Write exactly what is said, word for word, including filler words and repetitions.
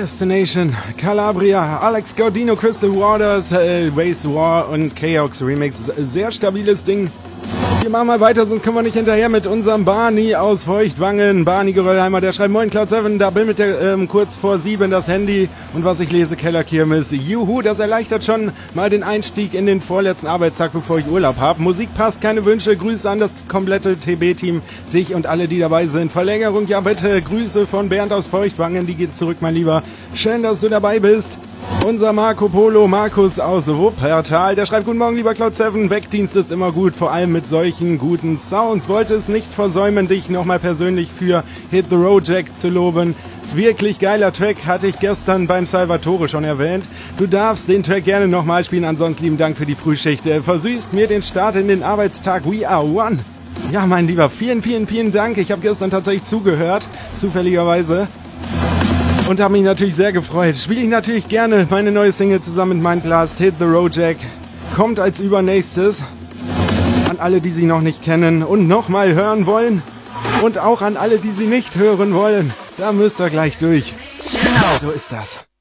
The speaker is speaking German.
Destination, Calabria, Alex Gaudino, Crystal Waters, äh, Waze War und Chaos Remix. Sehr stabiles Ding. Wir machen mal weiter, sonst kommen wir nicht hinterher mit unserem Barney aus Feuchtwangen. Barney Geröllheimer, der schreibt: Moin Cloud sieben, da bimmelt der ähm, kurz vor sieben das Handy. Und was ich lese, Kellerkirmes. Juhu, das erleichtert schon mal den Einstieg in den vorletzten Arbeitstag, bevor ich Urlaub habe. Musik passt, keine Wünsche. Grüße an das komplette T B-Team, dich und alle, die dabei sind. Verlängerung, ja bitte. Grüße von Bernd aus Feuchtwangen, die geht zurück, mein Lieber. Schön, dass du dabei bist. Unser Marco Polo, Markus aus Wuppertal, der schreibt: Guten Morgen, lieber Cloud sieben, Wegdienst ist immer gut, vor allem mit solchen guten Sounds. Wollte es nicht versäumen, dich nochmal persönlich für Hit the Road Jack zu loben. Wirklich geiler Track, hatte ich gestern beim Salvatore schon erwähnt. Du darfst den Track gerne nochmal spielen, ansonsten lieben Dank für die Frühschicht. Versüßt mir den Start in den Arbeitstag, we are one. Ja, mein Lieber, vielen, vielen, vielen Dank. Ich habe gestern tatsächlich zugehört, zufälligerweise. Und habe mich natürlich sehr gefreut. Spiele ich natürlich gerne meine neue Single zusammen mit Mindblast, Hit the Road Jack. Kommt als übernächstes. An alle, die sie noch nicht kennen und nochmal hören wollen. Und auch an alle, die sie nicht hören wollen. Da müsst ihr gleich durch. Genau. So ist das.